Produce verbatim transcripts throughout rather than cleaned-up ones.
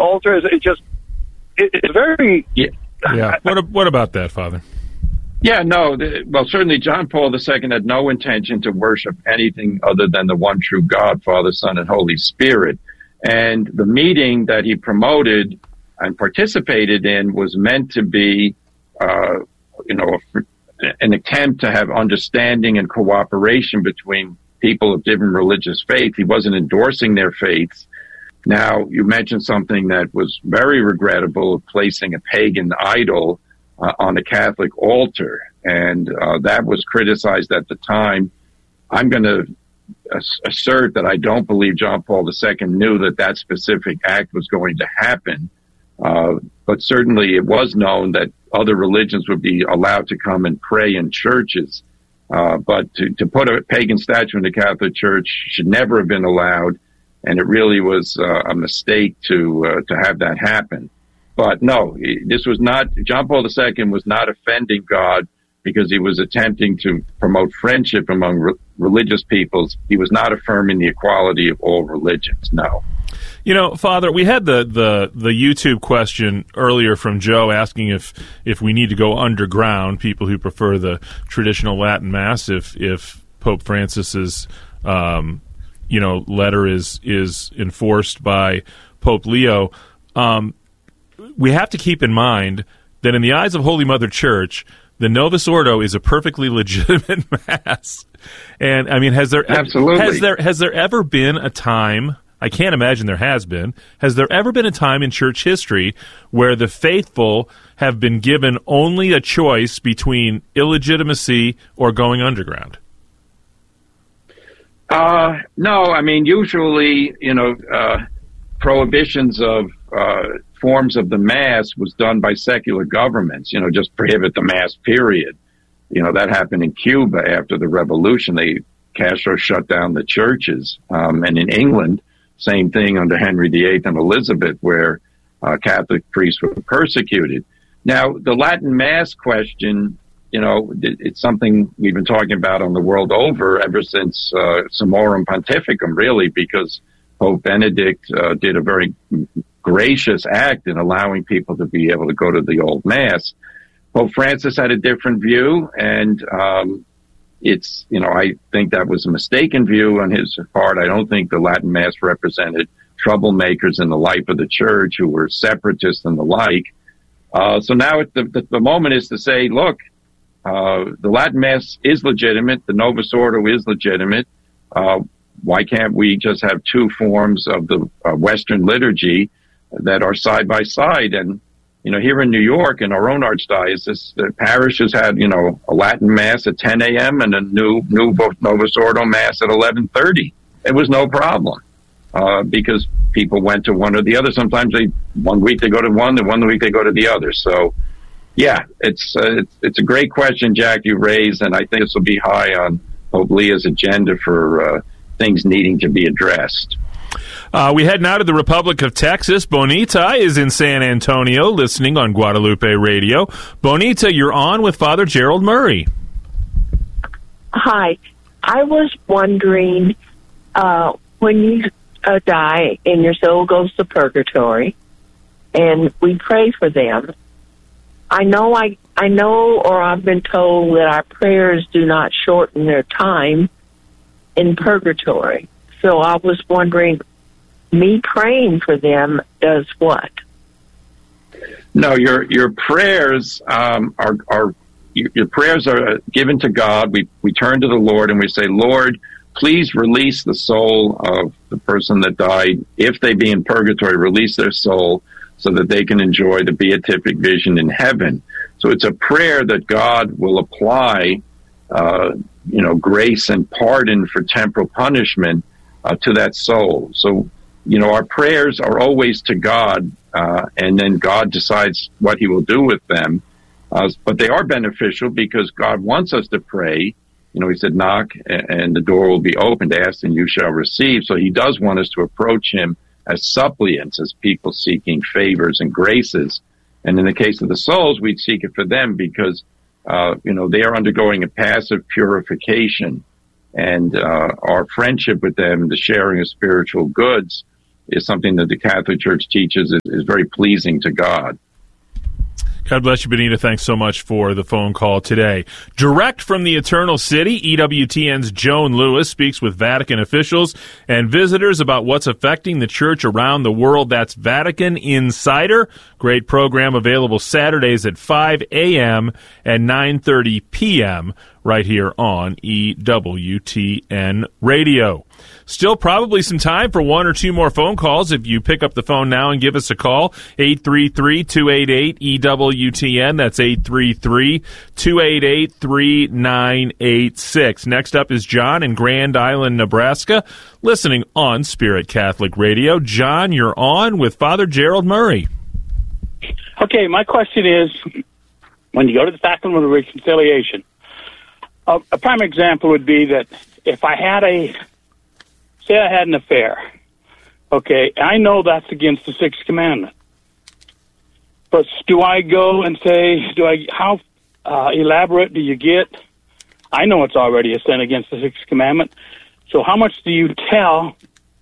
altar? It just it, it's very yeah. yeah. What what about that, Father? Yeah, no. The, well, certainly John Paul the Second had no intention to worship anything other than the one true God, Father, Son, and Holy Spirit. And the meeting that he promoted and participated in was meant to be, uh, you know, a, an attempt to have understanding and cooperation between people of different religious faith. He wasn't endorsing their faiths. Now, you mentioned something that was very regrettable, of placing a pagan idol uh, on a Catholic altar, and uh, that was criticized at the time. I'm going to assert that I don't believe John Paul the Second knew that that specific act was going to happen. Uh, but certainly it was known that other religions would be allowed to come and pray in churches. Uh, but to, to put a pagan statue in the Catholic Church should never have been allowed. And it really was uh, a mistake to, uh, to have that happen. But no, this was not, John Paul the Second was not offending God because he was attempting to promote friendship among re- religious peoples. He was not affirming the equality of all religions, no. You know, Father, we had the, the, the YouTube question earlier from Joe asking if, if we need to go underground, people who prefer the traditional Latin Mass, if if Pope Francis's um, you know letter is is enforced by Pope Leo. Um, we have to keep in mind that in the eyes of Holy Mother Church, the Novus Ordo is a perfectly legitimate Mass. And I mean, has there Absolutely. has there has there ever been a time? I can't imagine there has been. Has there ever been a time in church history where the faithful have been given only a choice between illegitimacy or going underground? Uh, no, I mean, usually, you know, uh, prohibitions of uh, forms of the Mass was done by secular governments, you know, just prohibit the Mass, period. You know, that happened in Cuba after the revolution. They Castro shut down the churches. Um, and in England, same thing under Henry the Eighth and Elizabeth, where uh, Catholic priests were persecuted. Now, the Latin Mass question, you know, it, it's something we've been talking about on the world over ever since uh, Summorum Pontificum, really, because Pope Benedict uh, did a very gracious act in allowing people to be able to go to the old Mass. Pope Francis had a different view, and um, it's, you know, I think that was a mistaken view on his part. I don't think the Latin Mass represented troublemakers in the life of the church who were separatists and the like. Uh, so now it, the, the, the moment is to say, look, uh, the Latin Mass is legitimate. The Novus Ordo is legitimate. Uh, why can't we just have two forms of the uh, Western liturgy that are side by side? And, you know, here in New York, in our own archdiocese, the parish has had, you know, a Latin Mass at ten a.m. and a new, new Novus Ordo Mass at eleven thirty. It was no problem, uh, because people went to one or the other. Sometimes they, one week they go to one, and one week they go to the other. So, yeah, it's, uh, it's, it's a great question, Jack, you raised, and I think this will be high on Pope Leo's agenda for, uh, things needing to be addressed. Uh, we head now to the Republic of Texas. Bonita is in San Antonio listening on Guadalupe Radio. Bonita, you're on with Father Gerald Murray. Hi. I was wondering, uh, when you uh, die and your soul goes to purgatory, and we pray for them, I know I, I know or I've been told that our prayers do not shorten their time in purgatory. So I was wondering, me praying for them does what? No, your your prayers um, are are your prayers are given to God. We we turn to the Lord and we say, Lord, please release the soul of the person that died. If they be in purgatory, release their soul so that they can enjoy the beatific vision in heaven. So it's a prayer that God will apply, uh, you know, grace and pardon for temporal punishment uh, to that soul. So, you know, our prayers are always to God, uh, and then God decides what he will do with them. Uh, but they are beneficial because God wants us to pray. You know, he said, knock and the door will be opened, ask and you shall receive. So he does want us to approach him as suppliants, as people seeking favors and graces. And in the case of the souls, we'd seek it for them because, uh, you know, they are undergoing a passive purification. And uh, our friendship with them, the sharing of spiritual goods, is something that the Catholic Church teaches is, is very pleasing to God. God bless you, Benita. Thanks so much for the phone call today. Direct from the Eternal City, E W T N's Joan Lewis speaks with Vatican officials and visitors about what's affecting the church around the world. That's Vatican Insider. Great program available Saturdays at five a.m. and nine thirty p.m. right here on E W T N Radio. Still probably some time for one or two more phone calls. If you pick up the phone now and give us a call, eight three three, two eight eight, E W T N. That's eight three three, two eight eight, three nine eight six. Next up is John in Grand Island, Nebraska, listening on Spirit Catholic Radio. John, you're on with Father Gerald Murray. Okay, my question is, when you go to the Sacrament of Reconciliation, a, a prime example would be that if I had a Say I had an affair, okay, I know that's against the Sixth Commandment. But do I go and say, do I? how uh, elaborate do you get? I know it's already a sin against the Sixth Commandment, so how much do you tell?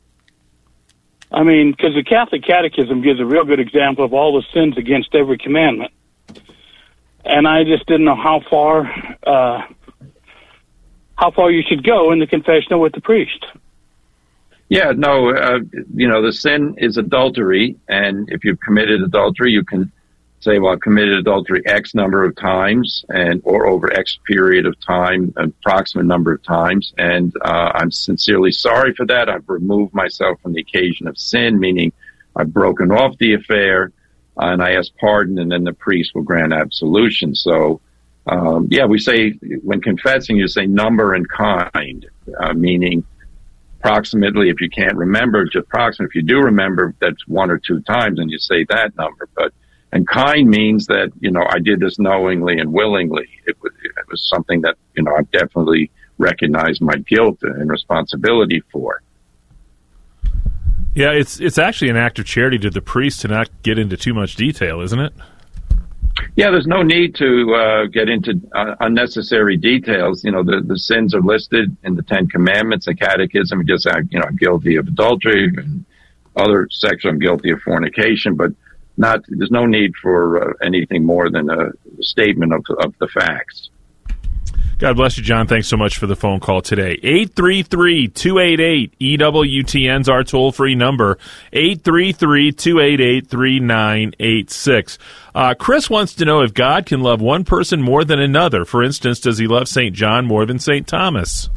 I mean, because the Catholic Catechism gives a real good example of all the sins against every commandment. And I just didn't know how far, uh, how far you should go in the confessional with the priest. Yeah, no, uh, you know, the sin is adultery, and if you've committed adultery, you can say, well, I've committed adultery X number of times, and or over X period of time, an approximate number of times, and uh, I'm sincerely sorry for that. I've removed myself from the occasion of sin, meaning I've broken off the affair, uh, and I ask pardon, and then the priest will grant absolution. So, um, yeah, we say, when confessing, you say number and kind, uh, meaning approximately, if you can't remember, just approximately. If you do remember, that's one or two times, and you say that number. But and kind means that, you know, I did this knowingly and willingly. It was, it was something that, you know, I definitely recognized my guilt and responsibility for. Yeah, it's it's actually an act of charity to the priest to not get into too much detail, isn't it? Yeah, there's no need to uh, get into uh, unnecessary details. You know, the, the sins are listed in the Ten Commandments, the Catechism. Just, you know, I'm guilty of adultery and other sexual. I'm guilty of fornication, but not. There's no need for uh, anything more than a statement of, of the facts. God bless you, John. Thanks so much for the phone call today. eight three three, two eight eight, E W T N's our toll-free number, eight three three, two eight eight, three nine eight six. Uh, Chris wants to know if God can love one person more than another. For instance, does he love Saint John more than Saint Thomas?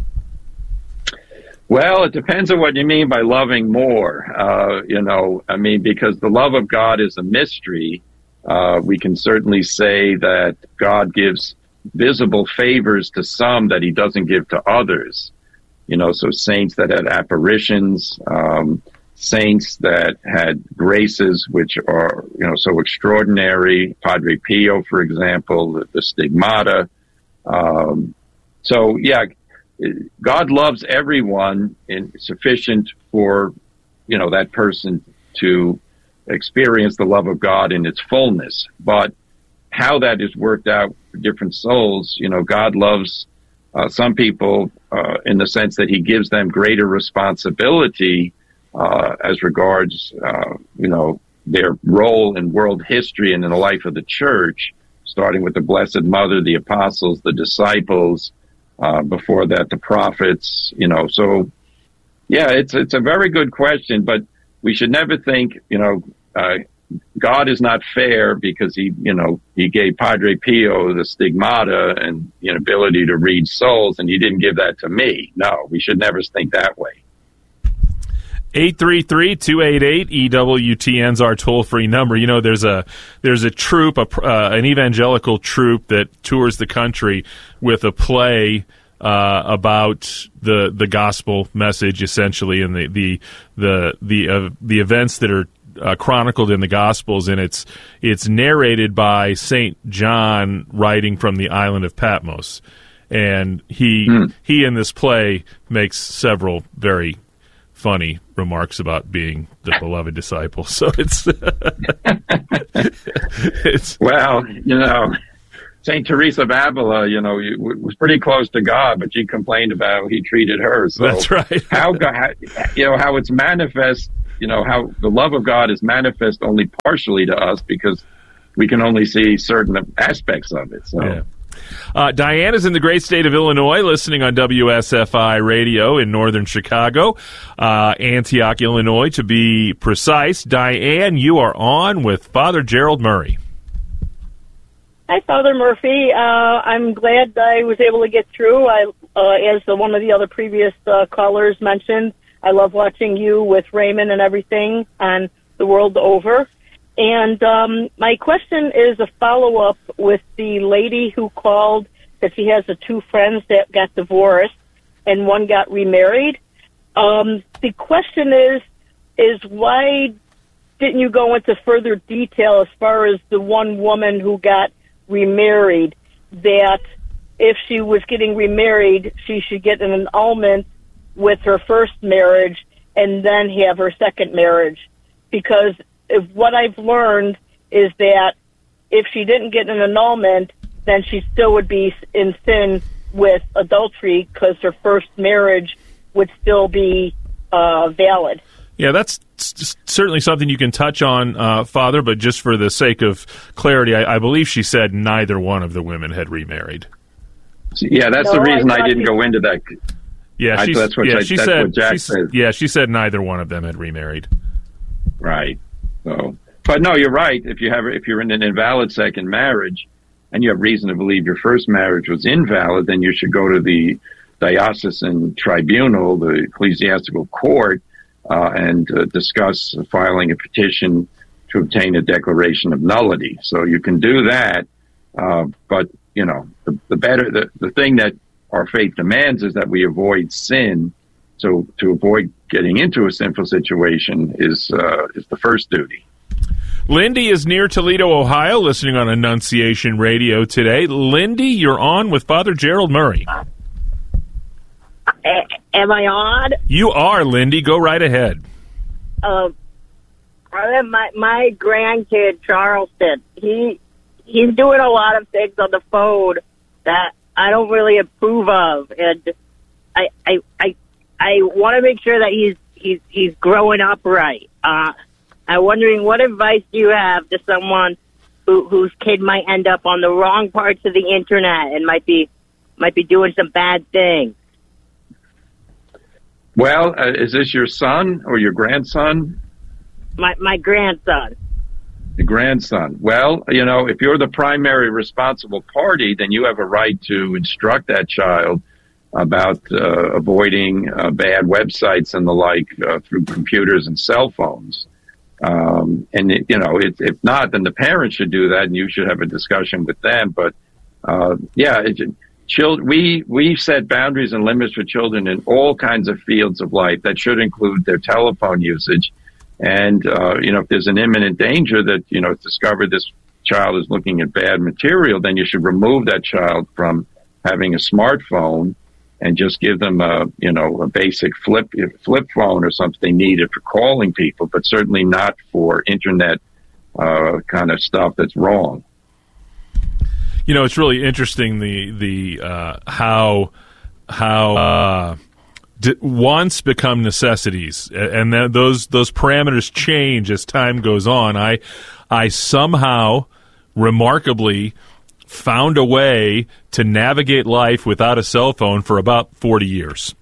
Well, it depends on what you mean by loving more. Uh, you know, I mean, because the love of God is a mystery. Uh, we can certainly say that God gives visible favors to some that he doesn't give to others. You know, so saints that had apparitions, um, saints that had graces which are, you know, so extraordinary. Padre Pio, for example, the, the stigmata. Um, so, yeah, God loves everyone in sufficient for, you know, that person to experience the love of God in its fullness. But how that is worked out for different souls, you know, God loves uh, some people uh, in the sense that he gives them greater responsibility uh, as regards, uh, you know, their role in world history and in the life of the church, starting with the Blessed Mother, the apostles, the disciples, uh, before that, the prophets, you know. So, yeah, it's it's a very good question, but we should never think, you know, uh, God is not fair because he, you know, he gave Padre Pio the stigmata and the ability to read souls, and he didn't give that to me. No, we should never think that way. eight three three, two eight eight, E W T N's our toll-free number. You know, there's a there's a troupe, a, uh, an evangelical troupe that tours the country with a play uh, about the the gospel message, essentially, and the the the the, uh, the events that are Uh, chronicled in the Gospels, and it's it's narrated by Saint John writing from the island of Patmos, and he mm. he in this play makes several very funny remarks about being the beloved disciple. So it's it's well, you know, Saint Teresa of Avila, you know, was pretty close to God, but she complained about how he treated her. So that's right. how God, you know, how it's manifest you know, how the love of God is manifest only partially to us because we can only see certain aspects of it. So. Yeah. Uh, Diane is in the great state of Illinois, listening on W S F I radio in northern Chicago, uh, Antioch, Illinois, to be precise. Diane, you are on with Father Gerald Murray. Hi, Father Murphy. Uh, I'm glad I was able to get through. I, uh, as the, one of the other previous uh, callers mentioned, I love watching you with Raymond and everything on The World Over. And um, my question is a follow-up with the lady who called that she has the two friends that got divorced and one got remarried. Um, the question is, is why didn't you go into further detail as far as the one woman who got remarried, that if she was getting remarried, she should get an annulment with her first marriage and then have her second marriage? Because if what I've learned is that if she didn't get an annulment, then she still would be in sin with adultery because her first marriage would still be uh, valid. Yeah, that's certainly something you can touch on, uh, Father, but just for the sake of clarity, I, I believe she said neither one of the women had remarried. Yeah, that's no, the reason I, I didn't she, go into that. Yeah, I, that's what, yeah, I, she that's said, what Jack she, said. Yeah, she said neither one of them had remarried. Right. So, but no, you're right. If you have, if you're in an invalid second marriage, and you have reason to believe your first marriage was invalid, then you should go to the diocesan tribunal, the ecclesiastical court, uh, and uh, discuss filing a petition to obtain a declaration of nullity. So you can do that, uh, but you know, the, the better, the, the thing that our faith demands is that we avoid sin. So to avoid getting into a sinful situation is uh, is the first duty. Lindy is near Toledo, Ohio, listening on Annunciation Radio today. Lindy, you're on with Father Gerald Murray. Uh, am I on? You are, Lindy. Go right ahead. Uh, my my grandkid Charleston, he he's doing a lot of things on the phone that I don't really approve of, and I I I, I want to make sure that he's he's he's growing up right. Uh, I'm wondering what advice do you have to someone who, whose kid might end up on the wrong parts of the internet and might be might be doing some bad things. Well, uh, is this your son or your grandson? My my grandson. The grandson. Well, you know, if you're the primary responsible party, then you have a right to instruct that child about uh, avoiding uh, bad websites and the like uh, through computers and cell phones. Um, and, it, you know, it, if not, then the parents should do that, and you should have a discussion with them. But, uh, yeah, it, child, we, we set boundaries and limits for children in all kinds of fields of life. That should include their telephone usage. And, uh, you know, if there's an imminent danger that, you know, it's discovered this child is looking at bad material, then you should remove that child from having a smartphone and just give them a, you know, a basic flip flip phone or something they needed for calling people, but certainly not for internet uh, kind of stuff that's wrong. You know, it's really interesting the the uh, how how uh, d- wants become necessities, and th- those those parameters change as time goes on. I I somehow remarkably found a way to navigate life without a cell phone for about forty years.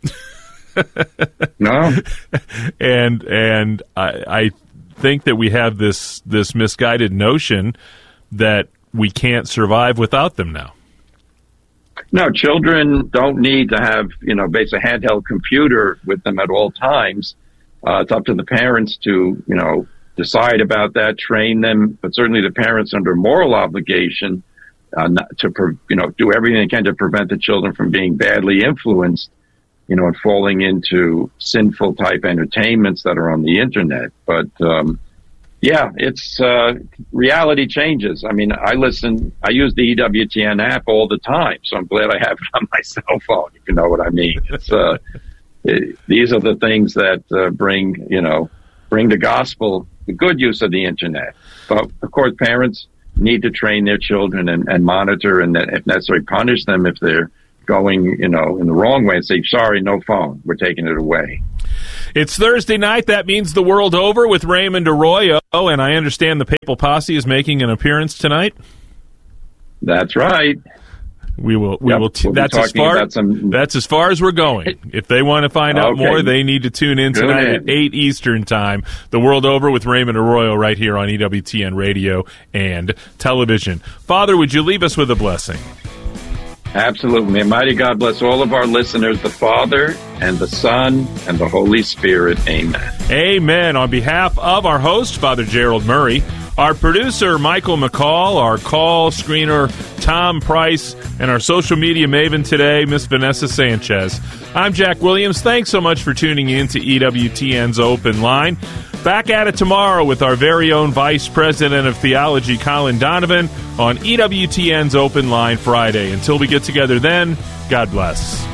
No, and and I, I think that we have this this misguided notion that we can't survive without them now. No, children don't need to have, you know, basically a handheld computer with them at all times. Uh, it's up to the parents to, you know, decide about that, train them, but certainly the parents under moral obligation uh, not to, pre- you know, do everything they can to prevent the children from being badly influenced, you know, and falling into sinful type entertainments that are on the internet. But, um, yeah, it's, uh, reality changes. I mean, I listen, I use the E W T N app all the time, so I'm glad I have it on my cell phone, if you know what I mean. It's, uh, it, these are the things that, uh, bring, you know, bring the gospel, the good use of the internet. But of course, parents need to train their children and, and monitor and, if necessary, punish them if they're going, you know, in the wrong way and say, sorry, no phone, we're taking it away. It's Thursday night. That means the world over with Raymond Arroyo, and I understand the Papal Posse is making an appearance tonight. That's right. We will. We yep, will. T- we'll that's as far. some... That's as far as we're going. If they want to find out okay. more, they need to tune in tonight in. at eight Eastern time. The World Over with Raymond Arroyo right here on E W T N Radio and television. Father, would you leave us with a blessing? Absolutely. May mighty God bless all of our listeners, the Father and the Son and the Holy Spirit. Amen. Amen. On behalf of our host, Father Gerald Murray, our producer, Michael McCall, our call screener, Tom Price, and our social media maven today, Miss Vanessa Sanchez. I'm Jack Williams. Thanks so much for tuning in to E W T N's Open Line. Back at it tomorrow with our very own Vice President of Theology, Colin Donovan, on E W T N's Open Line Friday. Until we get together then, God bless.